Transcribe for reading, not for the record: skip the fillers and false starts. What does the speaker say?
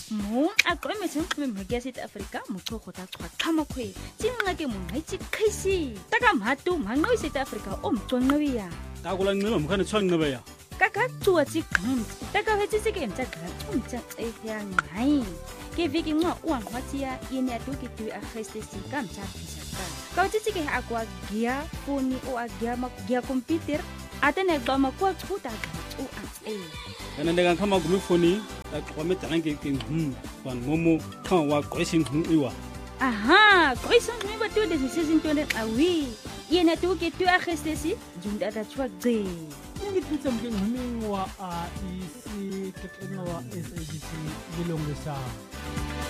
mo a qome tsengwe mmeke South Africa mo tlogo ta qhama khwe tsinqa ke mo ngaitsi khisi taka mhatu manqo South Africa o mtsonqeya ta kula nqeba mkhane tshwanqebeya kaka tsuwa tsikqam taka hetsi ke mtsa gra tsumtsa ya ngai ke viki ngwa uanqwatia yene atuki tu a khestesi ka mtsa pisa ka utsi ke akwa gia foni o a gia computer atene qoma kwa tsuta u a kana ndeka khama kumifoni ta qome tsange ke ban momo kha wa question iwa aha question mi batu de sesintone awi yena tuki tu a khestesi junda ta tswa gce ngititse mke ngumingwa a isi ketenwa SABC bilongisa